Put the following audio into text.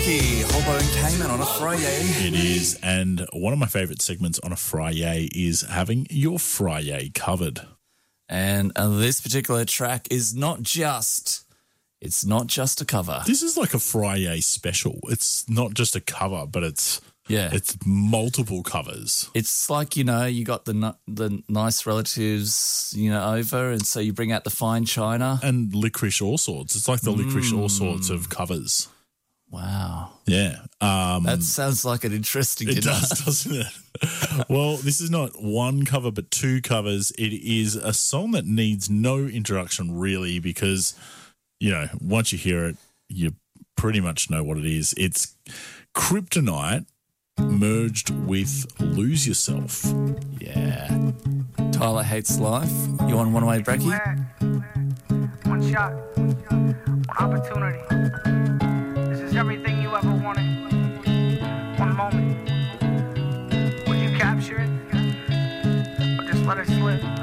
Brecky, Hobo and Cayman on a Friday. It is, and one of my favourite segments on a Friday is having your Friday covered. And this particular track is not just a cover. This is like a Friday special. It's not just a cover, but it's multiple covers. It's like, you got the nice relatives, over, and so you bring out the fine china. And Licorice All Sorts. It's like the Licorice All Sorts of covers. Wow. Yeah. That sounds like an interesting dinner. It does, doesn't it? Well, this is not one cover, but two covers. It is a song that needs no introduction, really, because, once you hear it, you pretty much know what it is. It's Kryptonite merged with Lose Yourself. Yeah. Tyler Hates Life. You on One Way, Brecky? One shot, one opportunity. This is everything you ever wanted. One moment. Will you capture it? Or just let it slip?